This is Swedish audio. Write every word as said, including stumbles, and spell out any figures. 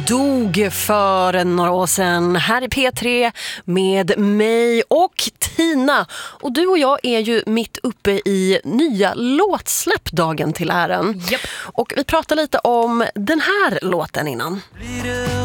dog för några år sedan här i P tre med mig och Tina. Och du och jag är ju mitt uppe i nya låtsläpp dagen till ären. Yep. Och vi pratade lite om den här låten innan. Blir det